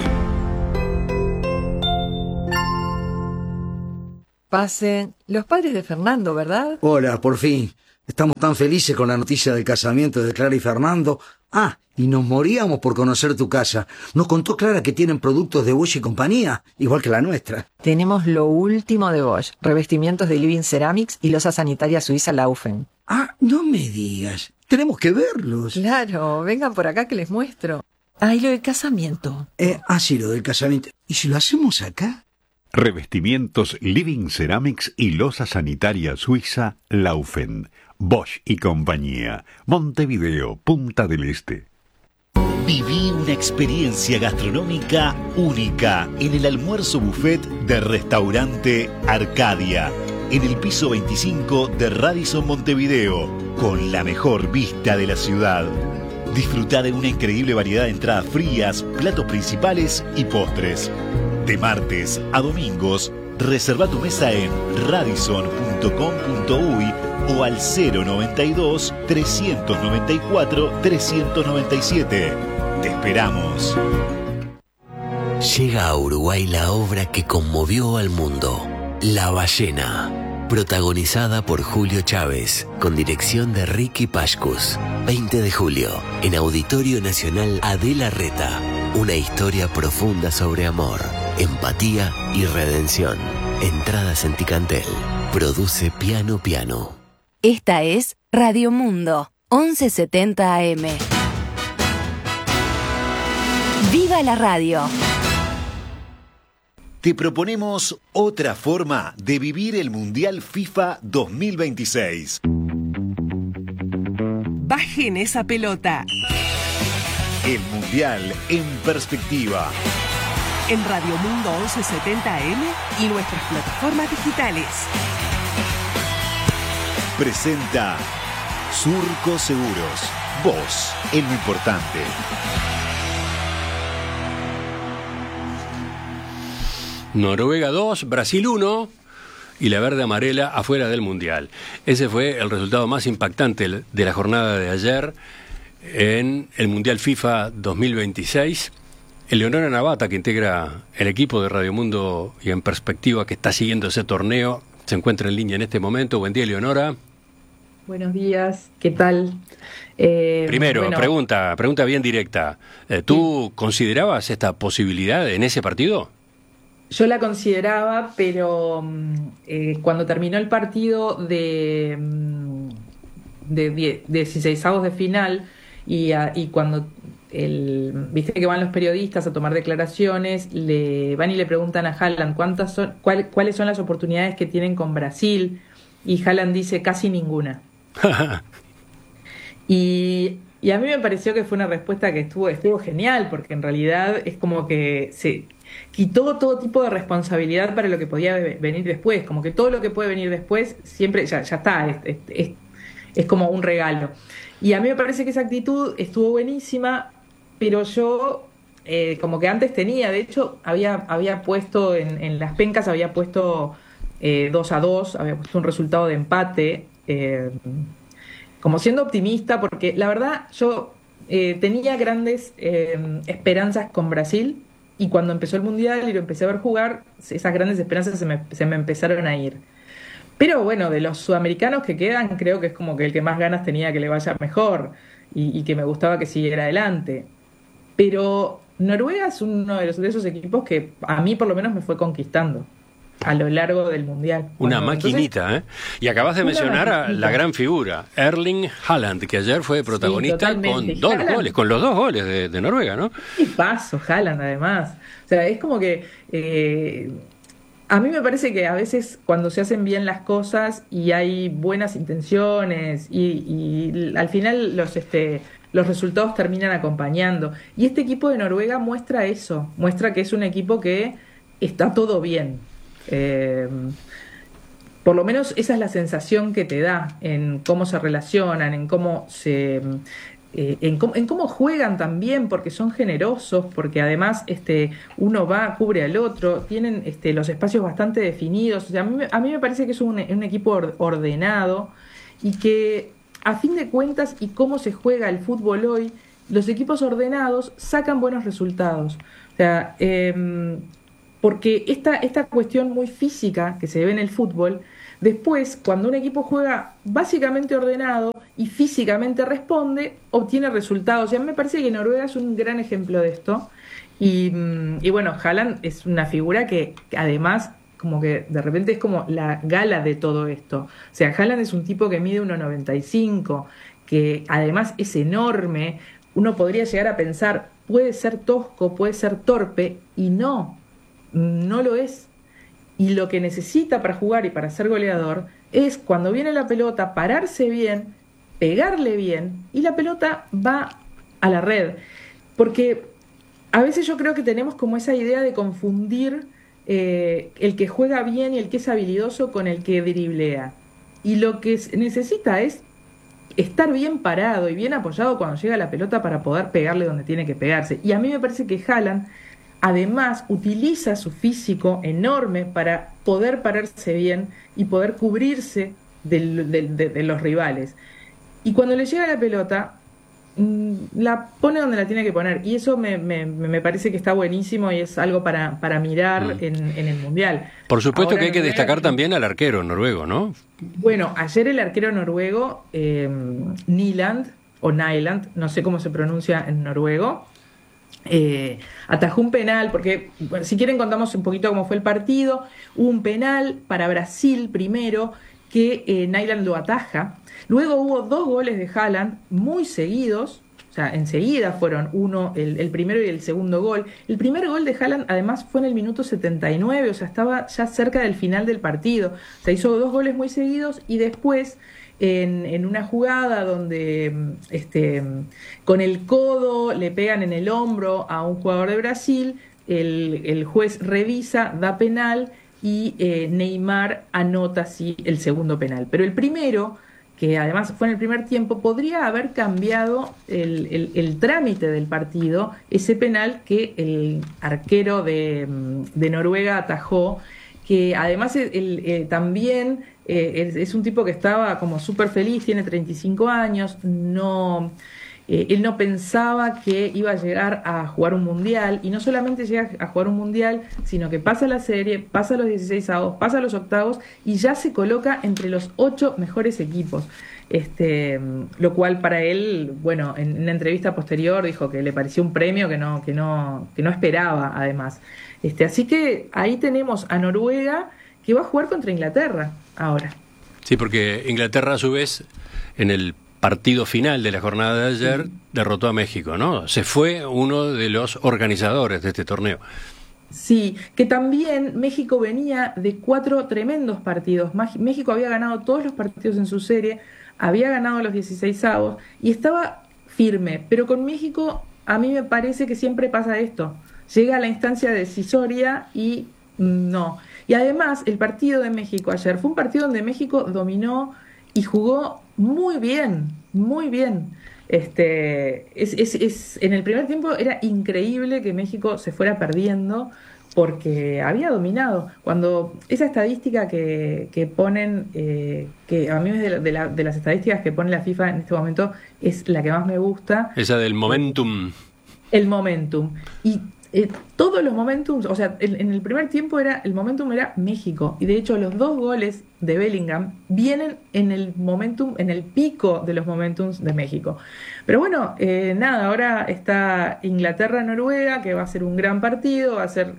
Pasen. Los padres de Fernando, ¿verdad? Hola, por fin. Estamos tan felices con la noticia del casamiento de Clara y Fernando. Ah, y nos moríamos por conocer tu casa. Nos contó Clara que tienen productos de Bosch y compañía, igual que la nuestra. Tenemos lo último de Bosch. Revestimientos de Living Ceramics y losa sanitaria suiza Laufen. Ah, no me digas. Tenemos que verlos. Claro, vengan por acá que les muestro. Ah, y lo del casamiento. Sí, lo del casamiento. ¿Y si lo hacemos acá? Revestimientos Living Ceramics y losa sanitaria suiza Laufen. Bosch y compañía. Montevideo, Punta del Este. Viví una experiencia gastronómica única en el almuerzo buffet de Restaurante Arcadia, en el piso 25 de Radisson Montevideo, con la mejor vista de la ciudad. Disfruta de una increíble variedad de entradas frías, platos principales y postres. De martes a domingos, reserva tu mesa en radisson.com.uy o al 092-394-397. Te esperamos. Llega a Uruguay la obra que conmovió al mundo, La Ballena, protagonizada por Julio Chávez, con dirección de Ricky Pashkus. 20 de julio, en Auditorio Nacional Adela Reta, una historia profunda sobre amor, empatía y redención. Entradas en Ticantel. Produce Piano Piano. Esta es Radio Mundo, 1170 AM. ¡Viva la radio! Te proponemos otra forma de vivir el Mundial FIFA 2026. Bajen esa pelota. El Mundial en perspectiva. En Radio Mundo 1170 AM y nuestras plataformas digitales. Presenta Surco Seguros. Vos, en lo importante. Noruega 2, Brasil 1 y la verde amarela afuera del Mundial. Ese fue el resultado más impactante de la jornada de ayer en el Mundial FIFA 2026. Eleonora Navata, que integra el equipo de Radio Mundo y en perspectiva, que está siguiendo ese torneo, se encuentra en línea en este momento. Buen día, Eleonora. Buenos días, ¿qué tal? Primero, pregunta bien directa. ¿Tú considerabas esta posibilidad en ese partido? Yo la consideraba, pero cuando terminó el partido de 16avos de final y cuando viste que van los periodistas a tomar declaraciones, le van y le preguntan a Haaland cuáles son las oportunidades que tienen con Brasil, y Haaland dice casi ninguna. y a mí me pareció que fue una respuesta que estuvo genial, porque en realidad es como que se quitó todo tipo de responsabilidad para lo que podía venir después, como que todo lo que puede venir después siempre ya está, es como un regalo. Y a mí me parece que esa actitud estuvo buenísima, pero yo como que antes tenía, de hecho había puesto en las pencas, había puesto 2-2, había puesto un resultado de empate, como siendo optimista, porque la verdad yo tenía grandes esperanzas con Brasil, y cuando empezó el Mundial y lo empecé a ver jugar, esas grandes esperanzas se me empezaron a ir. Pero bueno, de los sudamericanos que quedan, creo que es como que el que más ganas tenía que le vaya mejor y que me gustaba que siguiera adelante. Pero Noruega es uno de esos equipos que a mí por lo menos me fue conquistando a lo largo del Mundial. Una maquinita, ¿eh? Y acabas de mencionar a la gran figura, Erling Haaland, que ayer fue protagonista con los dos goles de Noruega, ¿no? Y paso, Haaland además. O sea, es como que a mí me parece que a veces cuando se hacen bien las cosas y hay buenas intenciones y al final los resultados terminan acompañando. Y este equipo de Noruega muestra eso, muestra que es un equipo que está todo bien. por lo menos esa es la sensación que te da en cómo se relacionan, en cómo en cómo juegan también, porque son generosos, porque además uno va, cubre al otro, tienen los espacios bastante definidos. O sea, a mí me parece que es un equipo ordenado y que, a fin de cuentas, y cómo se juega el fútbol hoy, los equipos ordenados sacan buenos resultados. O sea, porque esta cuestión muy física que se ve en el fútbol, después, cuando un equipo juega básicamente ordenado y físicamente responde, obtiene resultados. Y a mí me parece que Noruega es un gran ejemplo de esto. Y bueno, Haaland es una figura que además, como que de repente es como la gala de todo esto. O sea, Haaland es un tipo que mide 1,95, que además es enorme. Uno podría llegar a pensar, puede ser tosco, puede ser torpe, y no lo es. Y lo que necesita para jugar y para ser goleador es, cuando viene la pelota, pararse bien, pegarle bien, y la pelota va a la red. Porque a veces yo creo que tenemos como esa idea de confundir el que juega bien y el que es habilidoso con el que driblea. Y lo que necesita es estar bien parado y bien apoyado cuando llega la pelota para poder pegarle donde tiene que pegarse. Y a mí me parece que Haaland además utiliza su físico enorme para poder pararse bien y poder cubrirse de los rivales. Y cuando le llega la pelota, la pone donde la tiene que poner. Y eso me parece que está buenísimo y es algo para mirar en el Mundial. Por supuesto. Ahora, que hay que Noruega, destacar también al arquero noruego, ¿no? Bueno, ayer el arquero noruego, Nyland, no sé cómo se pronuncia en noruego, atajó un penal, porque bueno, si quieren contamos un poquito cómo fue el partido. Hubo un penal para Brasil primero, que Nyland lo ataja. Luego hubo 2 goles de Haaland muy seguidos, o sea, enseguida fueron el primero y el segundo gol. El primer gol de Haaland además fue en el minuto 79, o sea, estaba ya cerca del final del partido. O sea, hizo 2 goles muy seguidos y después en una jugada donde con el codo le pegan en el hombro a un jugador de Brasil, el juez revisa, da penal y Neymar anota así el segundo penal. Pero el primero, que además fue en el primer tiempo, podría haber cambiado el trámite del partido, ese penal que el arquero de Noruega atajó, que además también es un tipo que estaba como súper feliz, tiene 35 años, él no pensaba que iba a llegar a jugar un mundial, y no solamente llega a jugar un mundial, sino que pasa la serie, pasa los 16avos, pasa los octavos y ya se coloca entre los 8 mejores equipos. Lo cual para él, bueno, en una entrevista posterior dijo que le pareció un premio que no esperaba, además. Así que ahí tenemos a Noruega, que va a jugar contra Inglaterra ahora. Sí, porque Inglaterra a su vez en el partido final de la jornada de ayer derrotó a México, ¿no? Se fue uno de los organizadores de este torneo. Sí, que también México venía de 4 tremendos partidos. México había ganado todos los partidos en su serie, había ganado los 16avos y estaba firme. Pero con México a mí me parece que siempre pasa esto. Llega a la instancia decisoria y no. Y además el partido de México ayer fue un partido donde México dominó y jugó muy bien, muy bien. En el primer tiempo era increíble que México se fuera perdiendo porque había dominado. Cuando esa estadística que ponen, que a mí es de las estadísticas que pone la FIFA en este momento, es la que más me gusta. Esa del momentum. El momentum. Y todos los momentums, o sea, en el primer tiempo el momentum era México, y de hecho los 2 goles de Bellingham vienen en el momentum, en el pico de los momentums de México. Pero bueno, nada, ahora está Inglaterra-Noruega, que va a ser un gran partido, va a ser,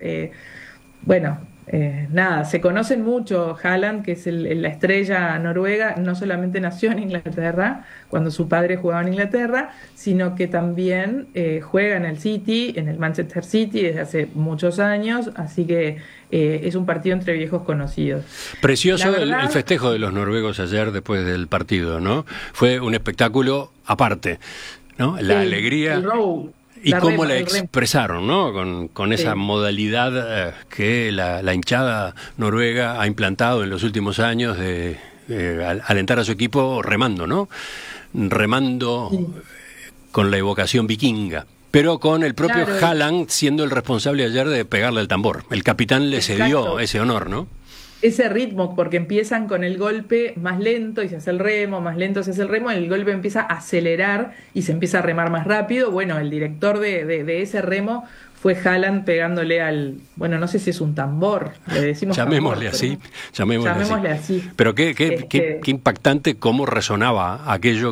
nada, se conocen mucho. Haaland, que es la estrella noruega, no solamente nació en Inglaterra, cuando su padre jugaba en Inglaterra, sino que también juega en el City, en el Manchester City, desde hace muchos años, así que es un partido entre viejos conocidos. Precioso el festejo de los noruegos ayer después del partido, ¿no? Fue un espectáculo aparte, ¿no? La alegría. ¿Y cómo la expresaron, no? Con esa modalidad que la hinchada noruega ha implantado en los últimos años de alentar a su equipo remando, ¿no? Remando con la evocación vikinga. Pero con el propio Haaland siendo el responsable ayer de pegarle al tambor. El capitán le cedió ese honor, ¿no? Ese ritmo, porque empiezan con el golpe más lento y se hace el remo, más lento se hace el remo, el golpe empieza a acelerar y se empieza a remar más rápido. Bueno, el director de ese remo fue Haaland pegándole al, bueno, no sé si es un tambor, le decimos llamémosle tambor, así. Llamémosle así. Pero qué impactante cómo resonaba aquello